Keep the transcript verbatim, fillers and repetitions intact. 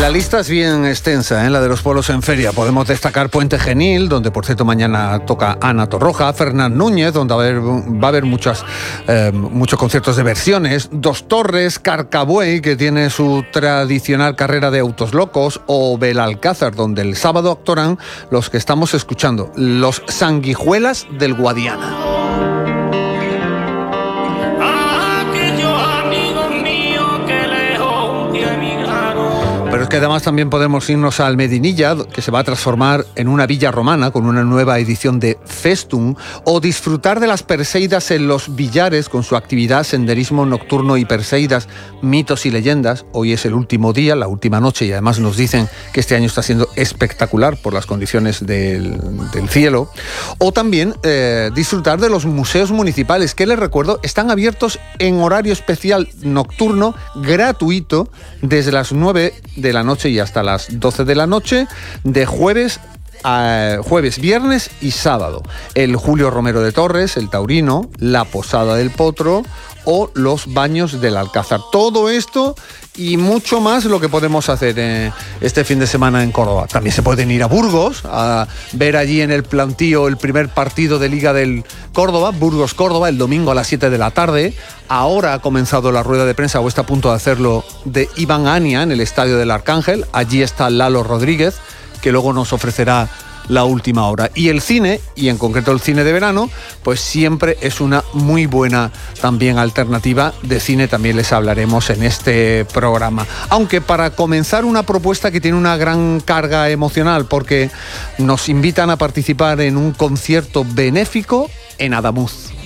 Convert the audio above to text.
La lista es bien extensa, ¿eh? La de los pueblos en feria. Podemos destacar Puente Genil, donde por cierto mañana toca Ana Torroja, Fernán Núñez, donde va a haber, va a haber muchas, eh, muchos conciertos de versiones, Dos Torres, Carcabuey, que tiene su tradicional carrera de autos locos, o Belalcázar, donde el sábado actuarán los que estamos escuchando, los Sanguijuelas del Guadiana. Pero es que además también podemos irnos al Medinilla, que se va a transformar en una villa romana con una nueva edición de Festum, o disfrutar de las Perseidas en los Villares con su actividad senderismo nocturno y Perseidas, mitos y leyendas. Hoy es el último día, la última noche, y además nos dicen que este año está siendo espectacular por las condiciones del, del cielo. O también eh, disfrutar de los museos municipales, que les recuerdo, están abiertos en horario especial nocturno, gratuito, desde las nueve de la noche y hasta las doce de la noche, de jueves a jueves, viernes y sábado. El Julio Romero de Torres, el Taurino, la Posada del Potro o los Baños del Alcázar. Todo esto y mucho más lo que podemos hacer eh, este fin de semana en Córdoba. También se pueden ir a Burgos a ver allí en el plantío el primer partido de Liga del Córdoba, Burgos-Córdoba, el domingo a las siete de la tarde. Ahora ha comenzado la rueda de prensa, o está a punto de hacerlo, de Iván Ania en el Estadio del Arcángel. Allí está Lalo Rodríguez, que luego nos ofrecerá la última hora. Y el cine, y en concreto el cine de verano, pues siempre es una muy buena también alternativa de cine. También les hablaremos en este programa. Aunque para comenzar, una propuesta que tiene una gran carga emocional, porque nos invitan a participar en un concierto benéfico en Adamuz.